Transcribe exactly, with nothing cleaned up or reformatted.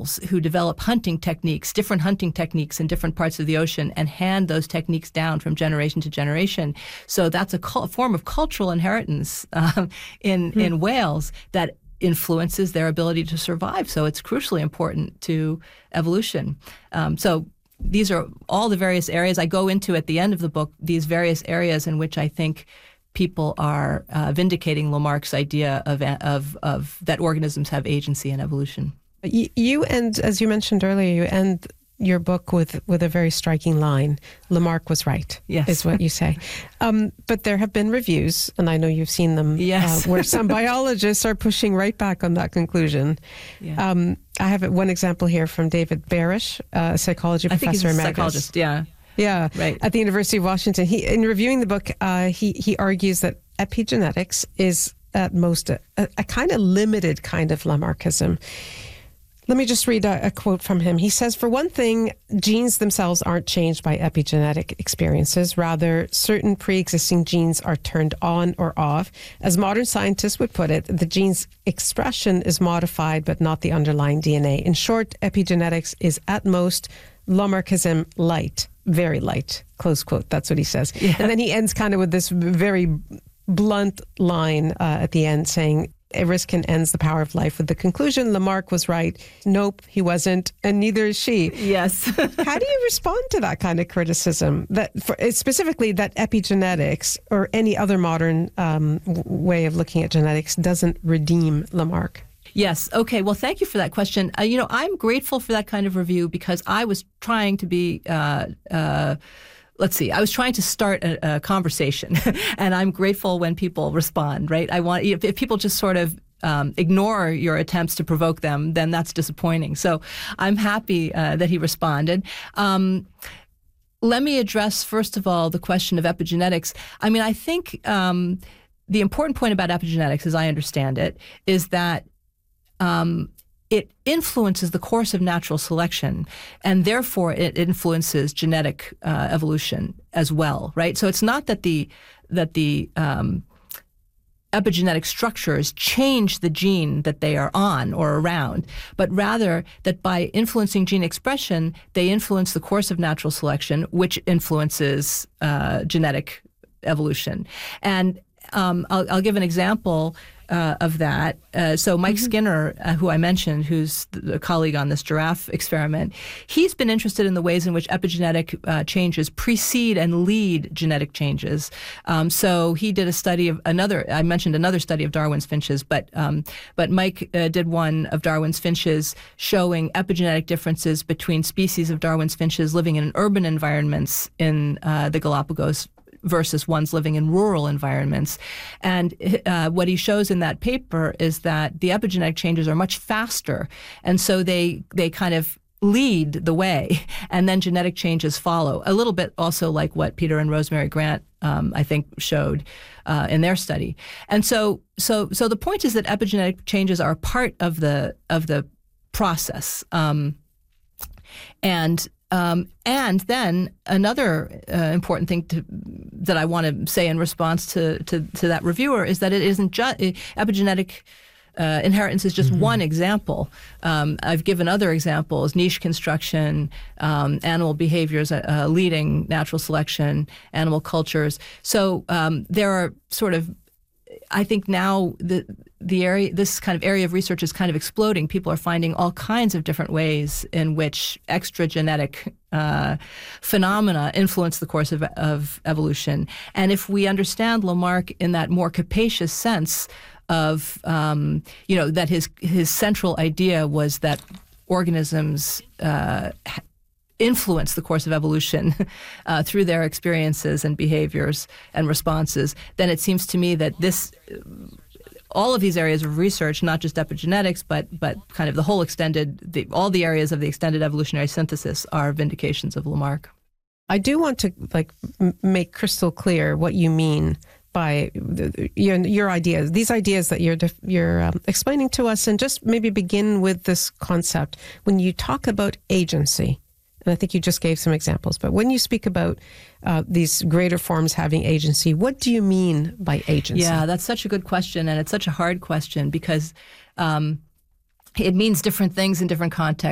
whales who develop hunting techniques, different hunting techniques in different parts of the ocean, and hand those techniques down from generation to generation. So that's a cul- form of cultural inheritance um, in, mm. in whales that influences their ability to survive. So it's crucially important to evolution. Um, so these are all the various areas I go into at the end of the book, these various areas in which I think people are uh, vindicating Lamarck's idea of, of of that organisms have agency in evolution. You, you end, as you mentioned earlier, you end your book with, with a very striking line. Lamarck was right, yes. is what you say. Um, but there have been reviews, and I know you've seen them, yes. uh, where some biologists are pushing right back on that conclusion. Yeah. Um, I have one example here from David Barish, a psychology I professor think he's a emeritus. psychologist, yeah. Yeah, right. At the University of Washington. He, in reviewing the book, uh, he, he argues that epigenetics is at most a, a, a kind of limited kind of Lamarckism. Let me just read a, a quote from him. He says, for one thing, genes themselves aren't changed by epigenetic experiences. Rather, certain pre-existing genes are turned on or off. As modern scientists would put it, the gene's expression is modified, but not the underlying D N A. In short, epigenetics is at most Lamarckism light, very light, close quote. That's what he says. Yeah. And then he ends kind of with this very blunt line uh, at the end saying, Eriskin ends the power of life with the conclusion, Lamarck was right. Nope, he wasn't, and neither is she. Yes. How do you respond to that kind of criticism? That for, specifically that epigenetics or any other modern um, way of looking at genetics doesn't redeem Lamarck? Yes. Okay. Well, thank you for that question. Uh, you know, I'm grateful for that kind of review because I was trying to be, uh, uh, let's see, I was trying to start a, a conversation, and I'm grateful when people respond, right? I want, if, if people just sort of um, ignore your attempts to provoke them, then that's disappointing. So I'm happy uh, that he responded. Um, let me address, first of all, the question of epigenetics. I mean, I think um, the important point about epigenetics, as I understand it, is that Um, it influences the course of natural selection, and therefore it influences genetic uh, evolution as well, right? So it's not that the that the um, epigenetic structures change the gene that they are on or around, but rather that by influencing gene expression, they influence the course of natural selection, which influences uh, genetic evolution. And um, I'll, I'll give an example Uh, of that. Uh, so Mike mm-hmm. Skinner, uh, who I mentioned, who's a colleague on this giraffe experiment, he's been interested in the ways in which epigenetic uh, changes precede and lead genetic changes. Um, so he did a study of another, I mentioned another study of Darwin's finches, but um, but Mike uh, did one of Darwin's finches showing epigenetic differences between species of Darwin's finches living in urban environments in uh, the Galapagos versus ones living in rural environments. And uh, what he shows in that paper is that the epigenetic changes are much faster. And so they they kind of lead the way, and then genetic changes follow. A little bit also like what Peter and Rosemary Grant, um, I think, showed uh, in their study. And so so so the point is that epigenetic changes are part of the of the process. Um, and Um, and then another uh, important thing to, that I want to say in response to, to, to that reviewer is that it isn't just epigenetic uh, inheritance is just mm-hmm. one example. Um, I've given other examples: niche construction, um, animal behaviors uh, leading natural selection, animal cultures. So um, there are sort of, I think now the the area, this kind of area of research is kind of exploding. People are finding all kinds of different ways in which extragenetic uh, phenomena influence the course of, of evolution. And if we understand Lamarck in that more capacious sense of, um, you know, that his his central idea was that organisms uh, influence the course of evolution uh, through their experiences and behaviors and responses, then it seems to me that this, all of these areas of research, not just epigenetics, but but kind of the whole extended, the, all the areas of the extended evolutionary synthesis are vindications of Lamarck. I do want to like m- make crystal clear what you mean by the, your, your ideas, these ideas that you're def- you're um, explaining to us, and just maybe begin with this concept. When you talk about agency, and I think you just gave some examples, but when you speak about uh, these greater forms having agency, what do you mean by agency? Yeah, that's such a good question, and it's such a hard question because um, it means different things in different contexts.